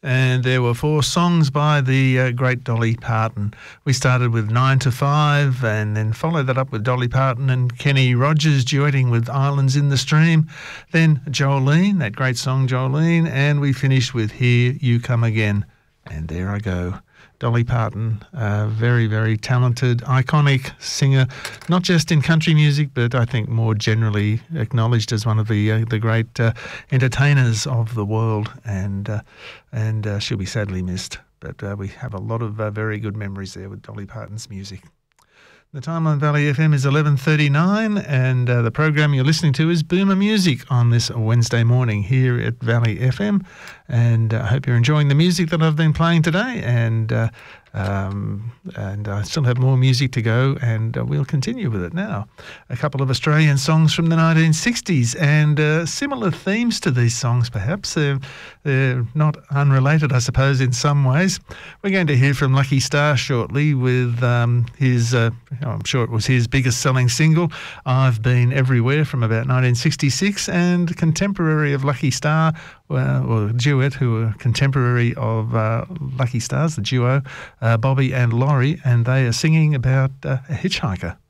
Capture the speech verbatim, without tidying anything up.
And there were four songs by the uh, great Dolly Parton. We started with Nine to Five and then followed that up with Dolly Parton and Kenny Rogers duetting with Islands in the Stream. Then Jolene, that great song Jolene. And we finished with Here You Come Again. And there I go. Dolly Parton, a very, very talented, iconic singer, not just in country music, but I think more generally acknowledged as one of the uh, the great uh, entertainers of the world, and uh, and uh, she'll be sadly missed. But uh, we have a lot of uh, very good memories there with Dolly Parton's music. The time on Valley F M is eleven thirty-nine, and uh, the program you're listening to is Boomer Music on this Wednesday morning here at Valley F M. And uh, I hope you're enjoying the music that I've been playing today. And uh, um, and I still have more music to go, and uh, we'll continue with it now. A couple of Australian songs from the nineteen sixties, and uh, similar themes to these songs, perhaps. They're, they're not unrelated, I suppose, in some ways. We're going to hear from Lucky Star shortly with um, his, uh, I'm sure it was his biggest selling single, I've Been Everywhere, from about nineteen sixty-six, and contemporary of Lucky Star, uh, or duet, who are contemporary of uh, Lucky Stars, the duo, uh, Bobby and Laurie, and they are singing about uh, a hitchhiker.